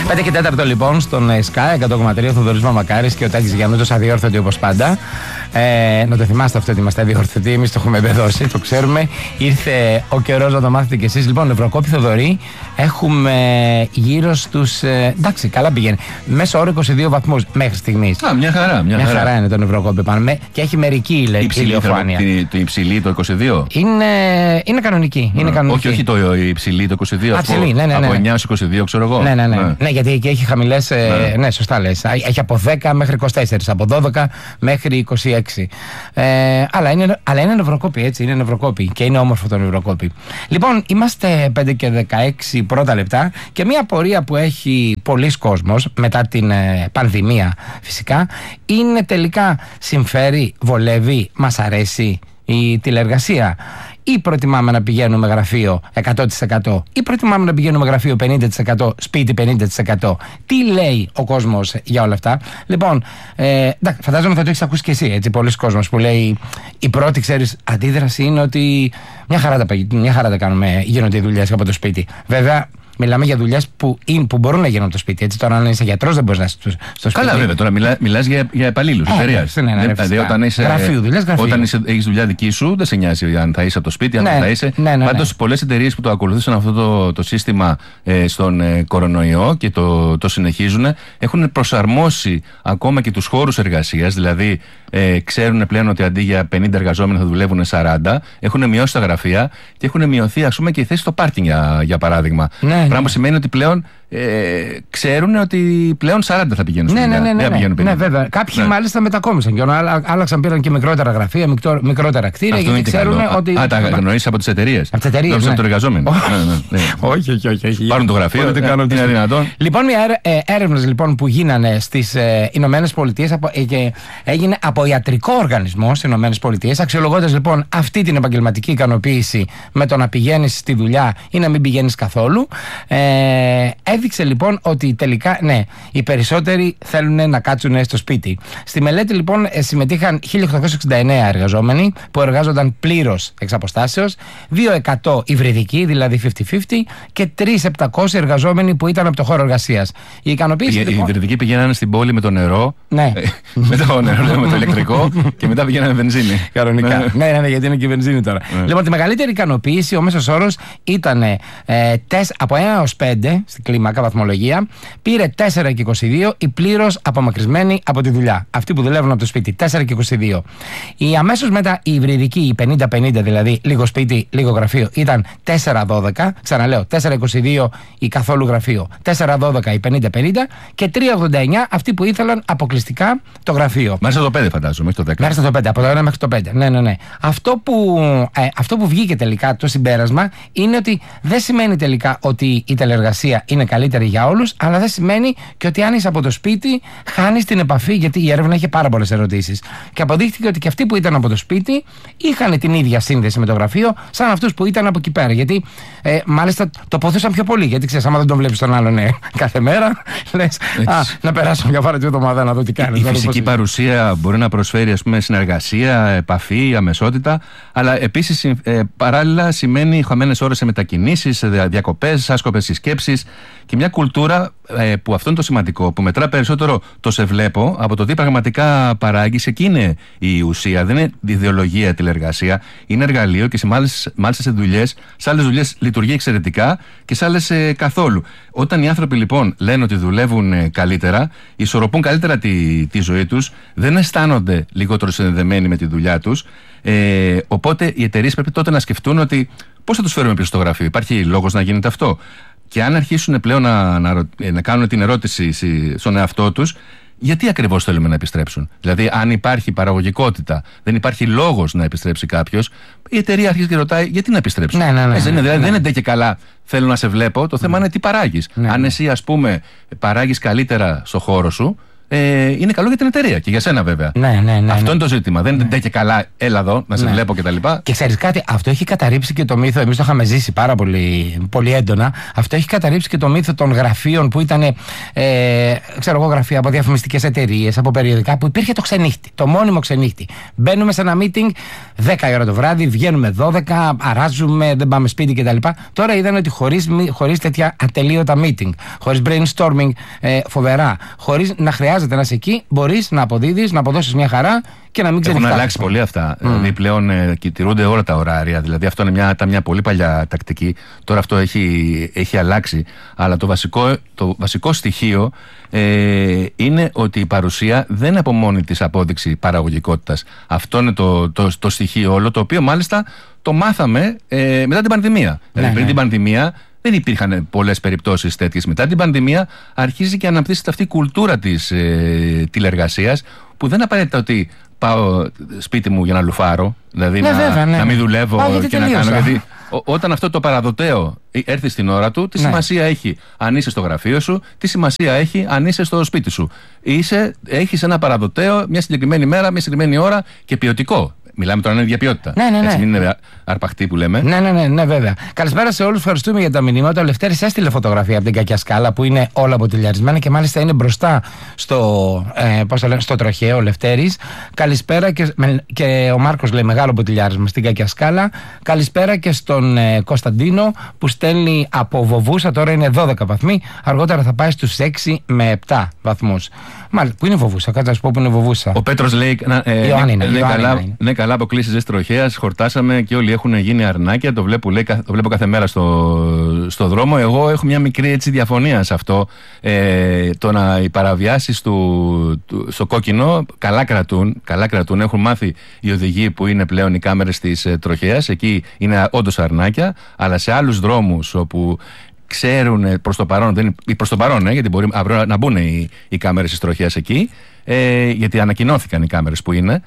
5 και 4 λοιπόν στον Sky 100,3 Θοδωρής Μαμακάρης και ο Τάκης Γιαννούτος αδιόρθωτοι όπως πάντα. Να το θυμάστε αυτό ότι είμαστε αδιόρθωτοι, εμείς το έχουμε εμπεδώσει, το ξέρουμε. Ήρθε ο καιρός να το μάθετε κι εσείς. Λοιπόν, Ευρωκόπη Θοδωρή, έχουμε γύρω στους. Εντάξει, καλά πηγαίνει. Μέσο όρο 22 βαθμούς μέχρι στιγμής. Μια χαρά. Μια χαρά είναι τον Ευρωκόπη πάνω. Και έχει μερική ηλιοφάνεια. Το υψηλή το 22. Είναι κανονική. Όχι το υψηλή το 22. Υψηλή, ναι. Από 9 έως 22, ξέρω εγώ. Ναι, γιατί εκεί έχει χαμηλές. Ναι, σωστά λες. Έχει από 10 μέχρι 24, από 12 μέχρι 26. Αλλά είναι Ευρωκόπη, έτσι. Είναι Ευρωκόπη και είναι όμορφο τον Ευρωκόπη. Λοιπόν, είμαστε 5 και 16 πρώτα λεπτά και μια πορεία που έχει πολλής κόσμος μετά την πανδημία φυσικά είναι τελικά συμφέρει, βολεύει, μας αρέσει η τηλεργασία ή προτιμάμε να πηγαίνουμε γραφείο 100% ή προτιμάμε να πηγαίνουμε γραφείο 50%, σπίτι 50%. Τι λέει ο κόσμος για όλα αυτά? Λοιπόν, φαντάζομαι θα το έχεις ακούσει και εσύ, έτσι, πολλοί κόσμος που λέει η πρώτη, ξέρεις, αντίδραση είναι ότι μια χαρά τα κάνουμε, γίνονται οι δουλειές από το σπίτι. Βέβαια, μιλάμε για δουλειές που μπορούν να γίνουν από το σπίτι. Έτσι, τώρα, αν είσαι γιατρός, δεν μπορείς να είσαι στο σπίτι. Καλά, βέβαια. Τώρα μιλάς για υπαλλήλους εταιρείας. Δηλαδή, όταν έχεις δουλειά δική σου, δεν σε νοιάζει αν θα είσαι από το σπίτι, αν δεν θα είσαι. Πάντως, πολλές εταιρείες που το ακολουθήσαν αυτό το σύστημα στον κορονοϊό και το συνεχίζουν, έχουν προσαρμόσει ακόμα και τους χώρους εργασίας. Δηλαδή, ξέρουν πλέον ότι αντί για 50 εργαζόμενοι θα δουλεύουν 40, έχουν μειώσει τα γραφεία και έχουν μειωθεί, ας πούμε, και η θέση στο πάρκινγκ, για παράδειγμα. Πράγμα που σημαίνει ότι πλέον ξέρουν ότι πλέον 40 θα πηγαίνουν στην δουλειά. Ναι, βέβαια. Κάποιοι μάλιστα μετακόμισαν και άλλαξαν, πήραν και μικρότερα γραφεία, μικρότερα κτίρια, γιατί ξέρουν ότι. Τα γνωρίζεις από τις εταιρείες. Από τις εταιρείες. Από τους εργαζόμενους. Όχι. Πάρουν το γραφείο, είναι δυνατόν. Λοιπόν, μια έρευνες που γίνανε στις Ηνωμένες Πολιτείες και έγινε από ιατρικό οργανισμό στις Ηνωμένες Πολιτείες, αξιολογώντας λοιπόν αυτή την επαγγελματική ικανοποίηση με το να πηγαίνεις στη δουλειά ή να μην πηγαίνεις καθόλου. Έδειξε λοιπόν ότι τελικά οι περισσότεροι θέλουν να κάτσουν στο σπίτι. Στη μελέτη λοιπόν συμμετείχαν 1.869 εργαζόμενοι που εργάζονταν πλήρως εξ αποστάσεως, 2% υβριδικοί, δηλαδή 50-50, και 3.700 εργαζόμενοι που ήταν από το χώρο εργασίας. Η ικανοποίηση. Οι υβριδικοί πηγαίνανε στην πόλη με το νερό, με το ηλεκτρικό και μετά πηγαίνανε βενζίνη. Κανονικά. Ναι, γιατί είναι και η βενζίνη τώρα. Λοιπόν, τη μεγαλύτερη ικανοποίηση, ο μέσος όρος ήταν από 1 έως 5 στην κλίμακα βαθμολογία, πήρε 4 και 22 οι πλήρως απομακρυσμένοι από τη δουλειά. Αυτοί που δουλεύουν από το σπίτι, 4 και 22. Οι αμέσως μετά οι υβριδικοί, οι 50-50, δηλαδή λίγο σπίτι, λίγο γραφείο, ήταν 4-12. Ξαναλέω, 4-22 η καθόλου γραφείο, 4-12 οι 50-50 και 3-89 αυτοί που ήθελαν αποκλειστικά το γραφείο. Μέσα στο 5, φαντάζομαι, μέχρι το 10. Μέσα στο 5, από το 1 μέχρι το 5. Ναι. Αυτό που βγήκε τελικά το συμπέρασμα είναι ότι δεν σημαίνει τελικά ότι η τηλεργασία είναι καλύτερη για όλους, αλλά δεν σημαίνει και ότι αν είσαι από το σπίτι χάνεις την επαφή, γιατί η έρευνα είχε πάρα πολλές ερωτήσεις. Και αποδείχθηκε ότι και αυτοί που ήταν από το σπίτι είχαν την ίδια σύνδεση με το γραφείο σαν αυτούς που ήταν από εκεί πέρα. Γιατί μάλιστα το ποθούσαν πιο πολύ. Γιατί ξέρεις, άμα δεν τον βλέπεις τον άλλον κάθε μέρα, λες να περάσω μια φορά τη εβδομάδα να δω τι κάνει. Η φυσική παρουσία μπορεί να προσφέρει, ας πούμε, συνεργασία, επαφή, αμεσότητα, αλλά επίσης παράλληλα σημαίνει χαμένες ώρες σε μετακινήσεις, σε διακοπές, άσκοπες συσκέψεις και μια κουλτούρα που αυτό είναι το σημαντικό, που μετρά περισσότερο το σε βλέπω από το τι πραγματικά παράγεις. Εκεί είναι η ουσία. Δεν είναι ιδεολογία τηλεργασία, είναι εργαλείο και μάλιστα σε άλλες δουλειές λειτουργεί εξαιρετικά και σε άλλες καθόλου. Όταν οι άνθρωποι λοιπόν λένε ότι δουλεύουν καλύτερα, ισορροπούν καλύτερα τη ζωή τους, δεν αισθάνονται λιγότερο συνδεδεμένοι με τη δουλειά τους. Οπότε οι εταιρείες πρέπει τότε να σκεφτούν ότι πώς θα τους φέρουμε πίσω στο γραφείο. Υπάρχει λόγος να γίνεται αυτό? Και αν αρχίσουν πλέον να κάνουν την ερώτηση στον εαυτό τους, γιατί ακριβώς θέλουμε να επιστρέψουν? Δηλαδή, αν υπάρχει παραγωγικότητα, δεν υπάρχει λόγος να επιστρέψει κάποιος, η εταιρεία αρχίζει και ρωτάει γιατί να επιστρέψουν. Δεν είναι και καλά, θέλω να σε βλέπω. Το θέμα είναι τι παράγεις. Αν εσύ, ας πούμε, παράγεις καλύτερα στο χώρο σου, είναι καλό για την εταιρεία και για σένα βέβαια. Ναι. Αυτό είναι το ζήτημα. Δεν είναι και καλά, έλα εδώ, να σε βλέπω κτλ. Και ξέρεις κάτι, αυτό έχει καταρρύψει και το μύθο. Εμείς το είχαμε ζήσει πάρα πολύ, πολύ έντονα. Αυτό έχει καταρρύψει και το μύθο των γραφείων που ήταν, ξέρω εγώ, γραφεία από διαφημιστικές εταιρείες, από περιοδικά, που υπήρχε το ξενύχτη, το μόνιμο ξενύχτη. Μπαίνουμε σε ένα meeting 10 η ώρα το βράδυ, βγαίνουμε 12, αράζουμε, δεν πάμε σπίτι κτλ. Τώρα είδαν ότι χωρίς τέτοια ατελείωτα meeting, χωρίς brainstorming φοβερά, χωρίς να χρειάζεται να είσαι εκεί, μπορείς να αποδίδεις, να αποδώσεις μια χαρά και να μην ξέρεις. Έχουν αλλάξει πολύ αυτά. Δηλαδή πλέον τηρούνται όλα τα ωράρια. Δηλαδή αυτό είναι μια πολύ παλιά τακτική. Τώρα αυτό έχει αλλάξει. Αλλά το βασικό στοιχείο είναι ότι η παρουσία δεν είναι από μόνη της απόδειξη παραγωγικότητας. Αυτό είναι το στοιχείο όλο, το οποίο μάλιστα το μάθαμε μετά την πανδημία. Δηλαδή πριν την πανδημία δεν υπήρχαν πολλές περιπτώσεις τέτοιες. Μετά την πανδημία αρχίζει και αναπτύσσεται αυτή η κουλτούρα της τηλεργασίας, που δεν απαραίτητα ότι πάω σπίτι μου για να λουφάρω, δηλαδή να μην δουλεύω και να κάνω. Γιατί όταν αυτό το παραδοτέο έρθει στην ώρα του, τι σημασία έχει αν είσαι στο γραφείο σου, τι σημασία έχει αν είσαι στο σπίτι σου. Έχεις ένα παραδοτέο μια συγκεκριμένη μέρα, μια συγκεκριμένη ώρα και ποιοτικό. Μιλάμε τώρα για ποιότητα. Έτσι, μην είναι αρπαχτή που λέμε. Ναι, βέβαια. Καλησπέρα σε όλους. Ευχαριστούμε για τα μηνύματα. Ο Λευτέρης έστειλε φωτογραφία από την κακιά σκάλα που είναι όλα αποτελιαρισμένα και μάλιστα είναι μπροστά στο τροχαίο. Ο Λευτέρης. Καλησπέρα και ο Μάρκος λέει μεγάλο αποτελιάρισμα στην κακιά σκάλα. Καλησπέρα και στον Κωνσταντίνο που στέλνει από Βοβούσα. Τώρα είναι 12 βαθμοί. Αργότερα θα πάει στους 6 με 7 βαθμούς. Μάλιστα, πού είναι Βοβούσα, κάτσε να σου πω που είναι Βοβούσα. Ο Πέτρος λέει. Ναι, καλά, αποκλήσεις ζέστη τροχέας. Χορτάσαμε και όλοι έχουν γίνει αρνάκια. Το βλέπω κάθε μέρα στο δρόμο. Εγώ έχω μια μικρή έτσι διαφωνία σε αυτό. Οι παραβιάσεις στο κόκκινο καλά κρατούν. Έχουν μάθει οι οδηγοί που είναι πλέον οι κάμερες της τροχέας. Εκεί είναι όντως αρνάκια. Αλλά σε άλλους δρόμους όπου ξέρουν προς το παρόν, γιατί μπορεί αύριο να μπουν οι κάμερες της τροχέας εκεί, γιατί ανακοινώθηκαν οι κάμερες που είναι,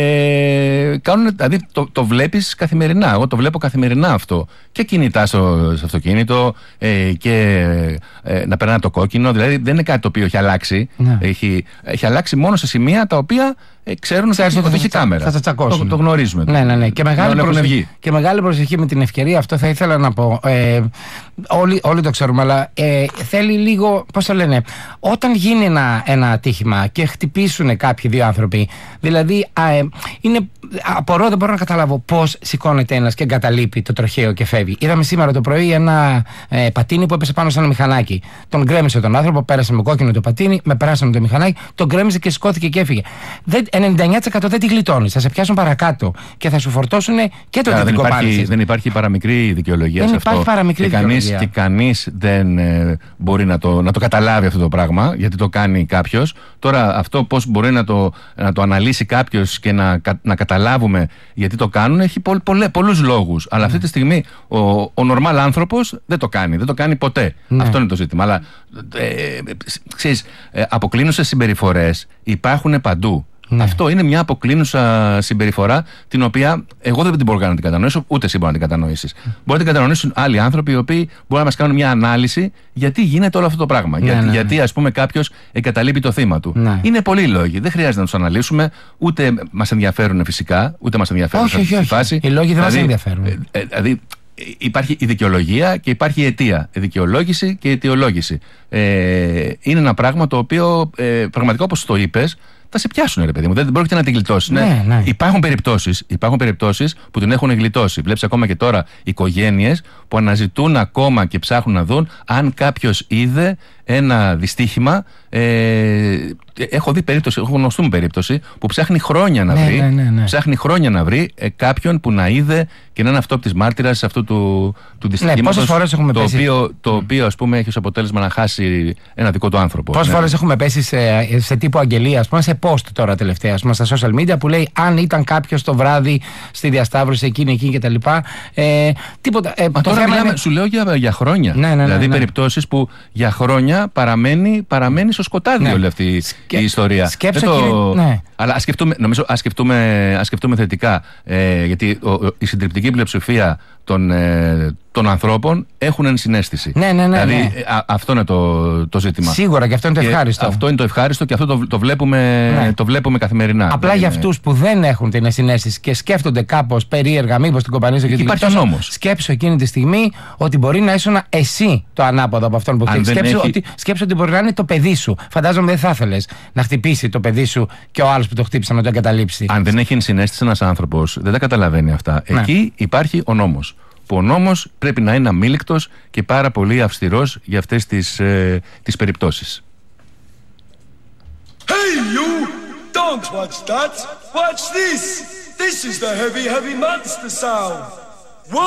δηλαδή το βλέπεις καθημερινά. Εγώ το βλέπω καθημερινά αυτό. Και κινητά στο αυτοκίνητο και να περνά το κόκκινο. Δηλαδή δεν είναι κάτι το οποίο έχει αλλάξει. Έχει αλλάξει μόνο σε σημεία τα οποία ξέρουν ότι έχει κάμερα. Θα τα τσακώσουν. Το γνωρίζουμε. Ναι. Και μεγάλη προσοχή με την ευκαιρία. Αυτό θα ήθελα να πω. Όλοι το ξέρουμε, αλλά θέλει λίγο, πώς το λένε, όταν γίνει ένα ατύχημα και χτυπήσουν κάποιοι δύο άνθρωποι, δηλαδή απορώ, δεν μπορώ να καταλάβω πώς σηκώνεται ένας και εγκαταλείπει το τροχαίο και φεύγει. Είδαμε σήμερα το πρωί ένα πατίνι που έπεσε πάνω σε ένα μηχανάκι. Τον γκρέμισε τον άνθρωπο, πέρασε με κόκκινο το πατίνι, με πράσινο το μηχανάκι, τον γκρέμισε και σηκώθηκε και έφυγε. 99% δεν τη γλιτώνεις. Θα σε πιάσουν παρακάτω και θα σου φορτώσουν και το δυτικό πάλι. Δεν υπάρχει παραμικρή δικαιολογία σε αυτό. Και κανείς δεν μπορεί να το καταλάβει αυτό το πράγμα, γιατί το κάνει κάποιος. Τώρα αυτό πώς μπορεί να το αναλύσει κάποιος και να καταλάβουμε γιατί το κάνουν, έχει πολλούς λόγους. Αλλά αυτή τη στιγμή ο normal άνθρωπος δεν το κάνει ποτέ. Αυτό είναι το ζήτημα. Αλλά ξέρεις, αποκλίνουσες συμπεριφορές υπάρχουν παντού. Αυτό είναι μια αποκλίνουσα συμπεριφορά, την οποία εγώ δεν την μπορώ να την κατανοήσω, ούτε εσύ μπορεί να την κατανοήσεις. Μπορεί να την κατανοήσουν άλλοι άνθρωποι, οι οποίοι μπορούν να μας κάνουν μια ανάλυση γιατί γίνεται όλο αυτό το πράγμα. Γιατί, ας πούμε, κάποιος εγκαταλείπει το θύμα του. Είναι πολλοί λόγοι. Δεν χρειάζεται να τους αναλύσουμε, ούτε μας ενδιαφέρουν φυσικά, ούτε μας ενδιαφέρουν σε αυτή τη φάση. Οι λόγοι δεν μας ενδιαφέρουν. Δηλαδή, υπάρχει η δικαιολογία και υπάρχει η αιτία. Η δικαιολόγηση και η αιτιολόγηση. Είναι ένα πράγμα το οποίο πραγματικά, όπως το είπες, θα σε πιάσουν, ρε παιδί μου. Δεν πρόκειται να την γλιτώσει. Ναι. Υπάρχουν περιπτώσεις που την έχουν γλιτώσει. Βλέπεις ακόμα και τώρα οικογένειες που αναζητούν ακόμα και ψάχνουν να δουν αν κάποιος είδε ένα δυστύχημα. Έχω γνωστού μου περίπτωση που ψάχνει χρόνια να βρει. Ψάχνει χρόνια να βρει κάποιον που να είδε και να είναι αυτόπτης μάρτυρας αυτού του δυστυχήματος. Πόσες φορές έχουμε πέσει. Το οποίο, ας πούμε, έχει ως αποτέλεσμα να χάσει ένα δικό του άνθρωπο. Πόσες φορές έχουμε πέσει σε τύπου αγγελία, ας πούμε, σε post τώρα τελευταία, ας πούμε, στα social media, που λέει αν ήταν κάποιος το βράδυ στη διασταύρωση εκεί κτλ. Τίποτα. Τώρα μιλάμε, σου λέω για χρόνια. Δηλαδή περιπτώσεις που για χρόνια παραμένει στο σκοτάδι όλη αυτή η ιστορία. Αλλά ας σκεφτούμε θετικά. Γιατί η συντριπτική πλειοψηφία των ανθρώπων έχουν ενσυναίσθηση. Ναι. Δηλαδή αυτό είναι το ζήτημα. Σίγουρα, και αυτό είναι το ευχάριστο. Αυτό είναι το ευχάριστο και αυτό το βλέπουμε καθημερινά. Απλά για αυτούς που δεν έχουν την ενσυναίσθηση και σκέφτονται κάπως περίεργα, μήπως την κομπανίζω και την υπάρχει ο νόμος. Σκέψου εκείνη τη στιγμή ότι μπορεί να ήσουν εσύ το ανάποδο από αυτόν που χτύπησε. Σκέψου ότι μπορεί να είναι το παιδί σου. Φαντάζομαι δεν θα ήθελες να χτυπήσει το παιδί σου και ο άλλος που το χτύπησε να το εγκαταλείψει. Αν δεν έχει ενσυναίσθηση ένας άνθρωπος, δεν τα καταλαβαίνει αυτά. Εκεί υπάρχει ο νόμος. Που ο νόμος πρέπει να είναι αμίλικτος και πάρα πολύ αυστηρός για αυτές τις περιπτώσεις. Hey you! Don't watch that! Watch this! This is the heavy monster sound!